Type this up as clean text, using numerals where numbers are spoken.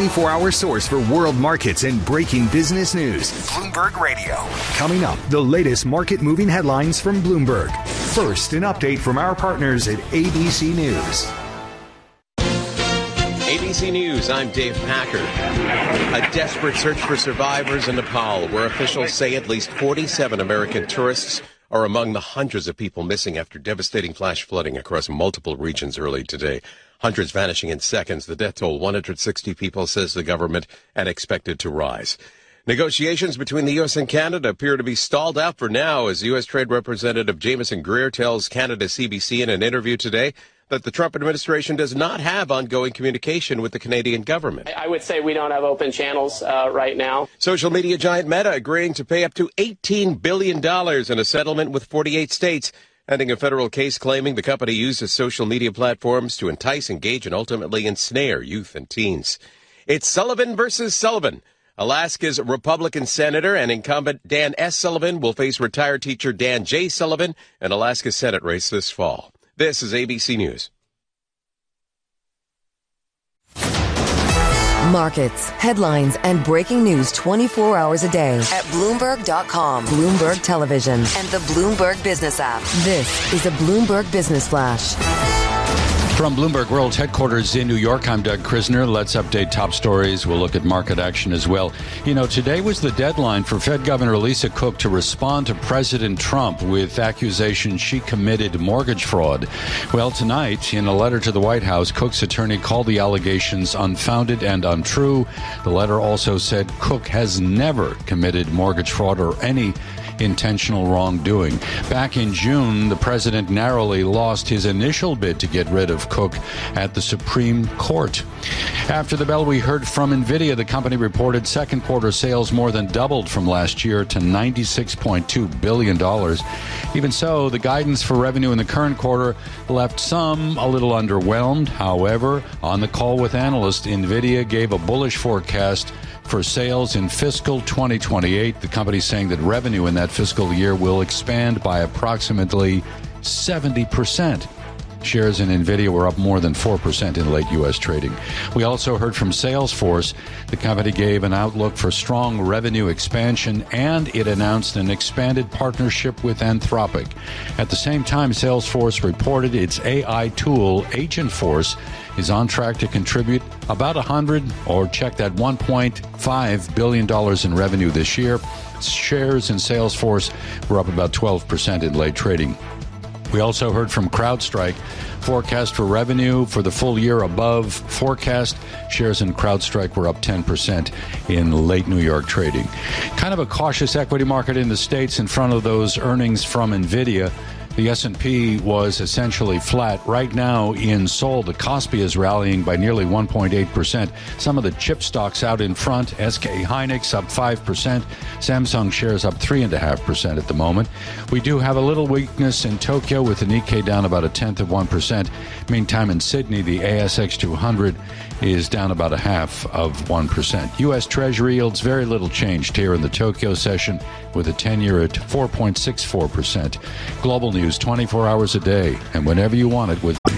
24-hour source for world markets and breaking business news. Bloomberg Radio. Coming up, the latest market-moving headlines from Bloomberg. First, an update from our partners at ABC News. ABC News, I'm Dave Packer. A desperate search for survivors in Nepal, where officials say at least 47 American tourists are among the hundreds of people missing after devastating flash flooding across multiple regions early today. Hundreds vanishing in seconds. The death toll, 160 people, says the government, and expected to rise. Negotiations between the U.S. and Canada appear to be stalled out for now, as U.S. Trade Representative Jameson Greer tells Canada CBC in an interview today that the Trump administration does not have ongoing communication with the Canadian government. I would say we don't have open channels right now. Social media giant Meta agreeing to pay up to $18 billion in a settlement with 48 states, ending a federal case claiming the company uses social media platforms to entice, engage, and ultimately ensnare youth and teens. It's Sullivan versus Sullivan. Alaska's Republican Senator and incumbent Dan S. Sullivan will face retired teacher Dan J. Sullivan in Alaska's Senate race this fall. This is ABC News. Markets, headlines, and breaking news 24 hours a day at Bloomberg.com, Bloomberg Television, and the Bloomberg Business app. This is a Bloomberg Business Flash. From Bloomberg World Headquarters in New York, I'm Doug Krisner. Let's update top stories. We'll look at market action as well. You know, today was the deadline for Fed Governor Lisa Cook to respond to President Trump with accusations she committed mortgage fraud. Well, tonight, in a letter to the White House, Cook's attorney called the allegations unfounded and untrue. The letter also said Cook has never committed mortgage fraud or any intentional wrongdoing. Back in June, the president narrowly lost his initial bid to get rid of Cook at the Supreme Court. After the bell, we heard from NVIDIA. The company reported second quarter sales more than doubled from last year to $96.2 billion. Even so, the guidance for revenue in the current quarter left some a little underwhelmed. However, on the call with analysts, NVIDIA gave a bullish forecast for sales in fiscal 2028. The company saying that revenue in that fiscal year will expand by approximately 70%. Shares in NVIDIA were up more than 4% in late U.S. trading. We also heard from Salesforce. The company gave an outlook for strong revenue expansion, and it announced an expanded partnership with Anthropic. At the same time, Salesforce reported its AI tool, Agentforce, is on track to contribute about $1.5 billion in revenue this year. Shares in Salesforce were up about 12% in late trading. We also heard from CrowdStrike. Forecast for revenue for the full year above forecast. Shares in CrowdStrike were up 10% in late New York trading. Kind of a cautious equity market in the States in front of those earnings from NVIDIA. The S&P was essentially flat. Right now in Seoul, the Kospi is rallying by nearly 1.8%. Some of the chip stocks out in front, SK Hynix up 5%. Samsung shares up 3.5% at the moment. We do have a little weakness in Tokyo with the Nikkei down about 0.1%. Meantime, in Sydney, the ASX 200 is down about 0.5%. U.S. Treasury yields very little changed here in the Tokyo session with a 10-year at 4.64%. Global news 24 hours a day and whenever you want it with